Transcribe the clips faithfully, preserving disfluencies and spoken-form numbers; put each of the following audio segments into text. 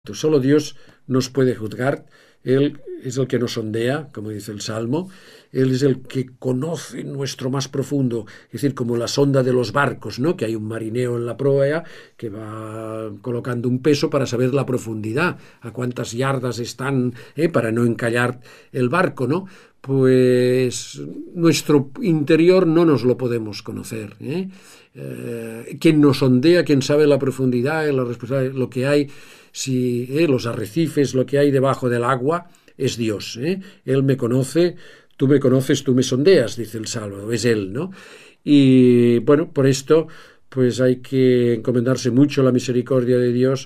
Solo Dios nos puede juzgar. Él es el que nos sondea, como dice el Salmo. Él es el que conoce nuestro más profundo, es decir, como la sonda de los barcos, ¿no? Que hay un marinero en la proa que va colocando un peso para saber la profundidad, a cuántas yardas están, ¿eh? Para no encallar el barco, ¿no? Pues nuestro interior no nos lo podemos conocer, ¿eh? Eh, quien nos sondea, quien sabe la profundidad, la responsabilidad, lo que hay, si eh, los arrecifes, lo que hay debajo del agua, es Dios, ¿eh? Él me conoce, tú me conoces, tú me sondeas, dice el Salmo, es Él, ¿no? Y bueno, por esto pues hay que encomendarse mucho a la misericordia de Dios,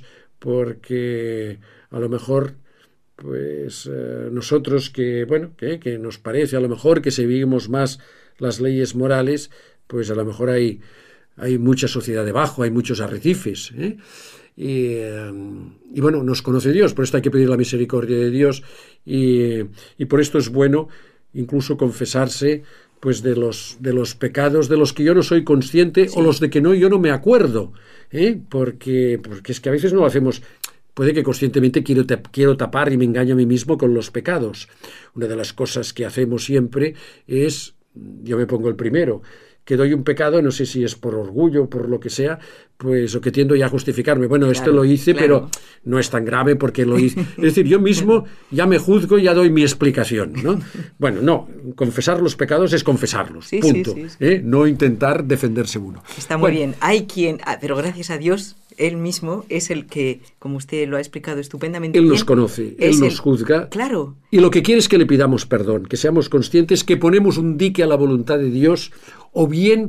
porque a lo mejor pues eh, nosotros que, bueno, que, que nos parece a lo mejor que seguimos más las leyes morales, pues a lo mejor hay, hay mucha sociedad debajo, hay muchos arrecifes, ¿eh? Y, eh, y bueno, nos conoce Dios, por esto hay que pedir la misericordia de Dios, y, y por esto es bueno incluso confesarse pues de los, de los pecados de los que yo no soy consciente, sí, o los de que no yo no me acuerdo, ¿eh? porque, porque es que a veces no lo hacemos. Puede que conscientemente quiero, quiero tapar y me engaño a mí mismo con los pecados. Una de las cosas que hacemos siempre es, yo me pongo el primero, que doy un pecado, no sé si es por orgullo, por lo que sea, pues o que tiendo ya a justificarme. Bueno, esto claro, lo hice, claro, pero no es tan grave porque lo hice. Es decir, yo mismo ya me juzgo y ya doy mi explicación, ¿no? Bueno, no, confesar los pecados es confesarlos, sí, punto. Sí, sí, sí. ¿Eh? No intentar defenderse uno. Está muy bueno, bien. Hay quien, pero gracias a Dios, Él mismo es el que, como usted lo ha explicado estupendamente Él bien, nos conoce, Él nos el... juzga. Claro. Y lo que quiere es que le pidamos perdón, que seamos conscientes que ponemos un dique a la voluntad de Dios, o bien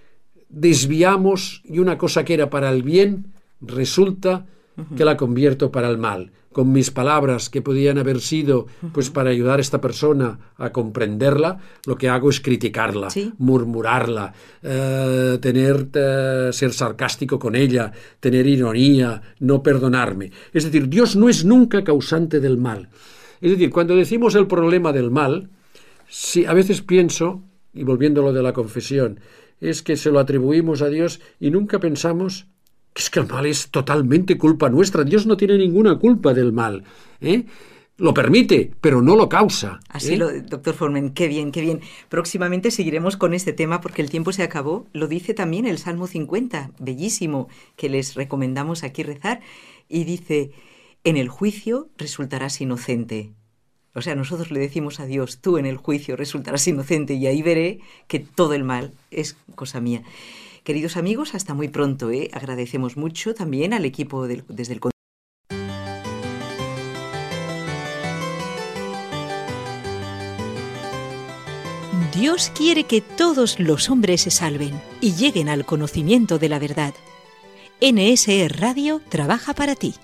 desviamos y una cosa que era para el bien resulta uh-huh. que la convierto para el mal. Con mis palabras que podían haber sido pues para ayudar a esta persona a comprenderla, lo que hago es criticarla, ¿sí? murmurarla, eh, tener, eh, ser sarcástico con ella, tener ironía, no perdonarme. Es decir, Dios no es nunca causante del mal. Es decir, cuando decimos el problema del mal, si a veces pienso, y volviendo a lo de la confesión, es que se lo atribuimos a Dios y nunca pensamos que es que el mal es totalmente culpa nuestra. Dios no tiene ninguna culpa del mal, ¿eh? Lo permite, pero no lo causa. Así ¿eh? lo, doctor Formen, qué bien, qué bien. Próximamente seguiremos con este tema porque el tiempo se acabó. Lo dice también el Salmo cincuenta, bellísimo, que les recomendamos aquí rezar, y dice, en el juicio resultarás inocente. O sea, nosotros le decimos a Dios, tú en el juicio resultarás inocente y ahí veré que todo el mal es cosa mía. Queridos amigos, hasta muy pronto, ¿eh? Agradecemos mucho también al equipo del, desde el Dios quiere que todos los hombres se salven y lleguen al conocimiento de la verdad. N S E Radio trabaja para ti.